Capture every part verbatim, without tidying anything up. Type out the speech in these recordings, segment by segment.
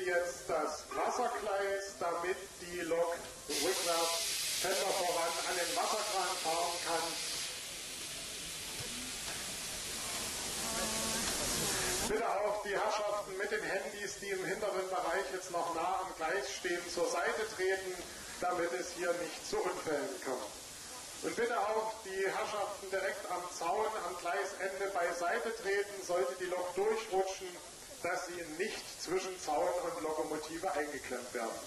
jetzt das Wassergleis, damit die Lok rückwärts Fender voran an den Wasserkran fahren kann. Bitte auch die Herrschaften mit den Handys, die im hinteren Bereich jetzt noch nah am Gleis stehen, zur Seite treten, damit es hier nicht zu Unfällen kommt. Und bitte auch die Herrschaften direkt am Zaun, am Gleisende beiseite treten, sollte die Lok durchrutschen, dass sie nicht zwischen Zaun und Lokomotive eingeklemmt werden.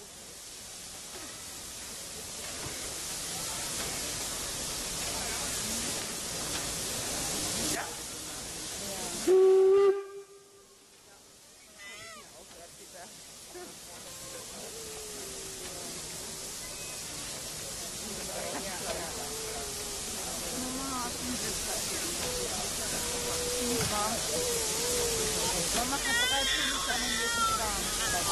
Ja. Man macht das drei Stunden an den nächsten Plan.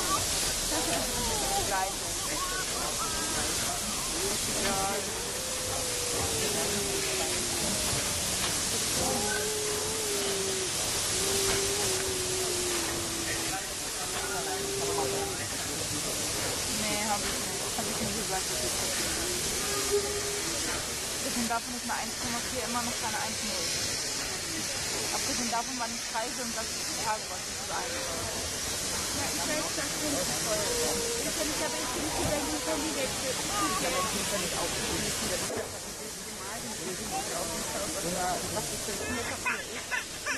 Nee, habe ich nicht. Habe ich nicht gesagt, dass ich das nicht. Deswegen davon ist eine eins Komma vier immer noch keine eins Komma null. Abgesehen davon, wann ich reise und das Tage, was ich so ein. Ja, ich weiß, das stimmt voll. Ich kann nicht, aber ich bin nicht wieder hier von die Wechsel. Ich kann jetzt nicht, wenn ich aufgehe. Ich bin das normal, den Film nicht auf den Schaus. Oder was das für ein Kinderpapier ist.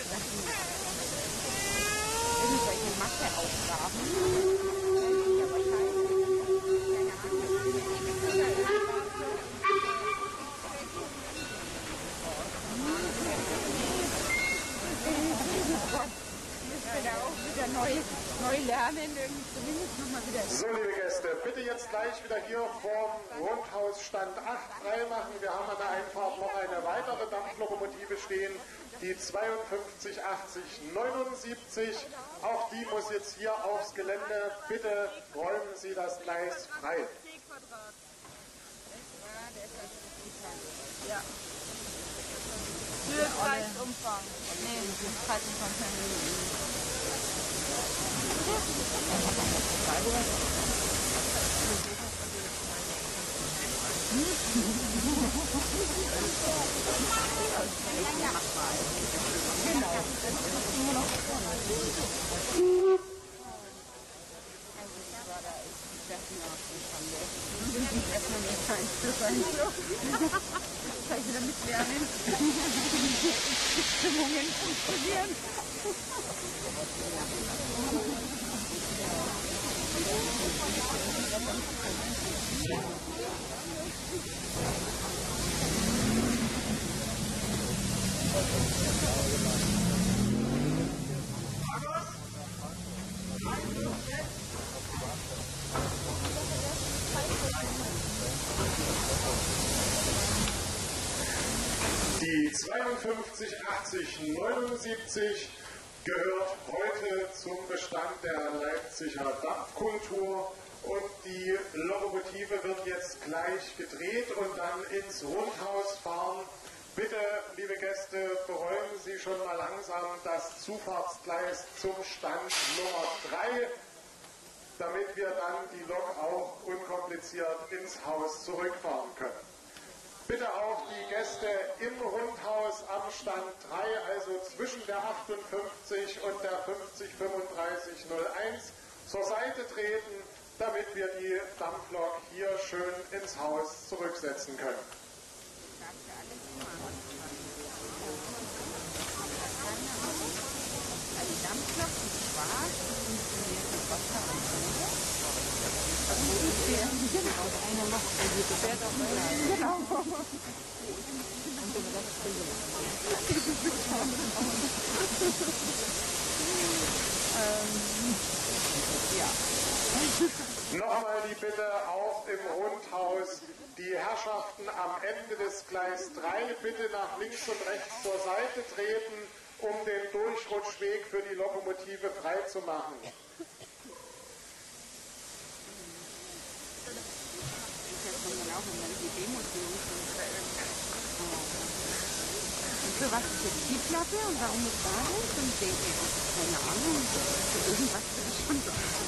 Irgendwelche Matheaufgaben. Ja, wahrscheinlich. Keine Ahnung. Da auch wieder neu, neu lernen, zumindest nochmal wieder. So, liebe Gäste, bitte jetzt gleich wieder hier vorm Rundhaus Stand acht freimachen. Wir haben an der Einfahrt noch eine weitere Dampflokomotive stehen, die zweiundfünfzig achtzig neunundsiebzig. Auch die muss jetzt hier aufs Gelände. Bitte räumen Sie das Gleis frei. Ja. Für Kreisumfang. Nee, Kreisumfang. Kann ich wieder mitlernen? Die Stimmungen funktionieren. Die zweiundfünfzig achtzig neunundsiebzig gehört heute zum Bestand der Leipziger Dampfkultur und die Lokomotive wird jetzt gleich gedreht und dann ins Rundhaus fahren. Bitte, liebe Gäste, beräumen Sie schon mal langsam das Zufahrtsgleis zum Stand Nummer drei, damit wir dann die Lok auch unkompliziert ins Haus zurückfahren können. Bitte auch die Gäste im Rundhaus am Stand drei, also zwischen der achtundfünfzig und der fünfzig fünfunddreißig null eins, zur Seite treten, damit wir die Dampflok hier schön ins Haus zurücksetzen können. Also Dampflok ist schwarz, funktioniert mit Wasser und Öl. Genau, einer macht die fährt auf einer. Genau. ähm, ja. Nochmal die Bitte auch im Rundhaus, die Herrschaften am Ende des Gleis drei bitte nach links und rechts zur Seite treten, um den Durchrutschweg für die Lokomotive freizumachen. Und für was ist jetzt die Platte und warum ist da nicht? Und denke ich, keine Ahnung, für irgendwas wird es schon sein.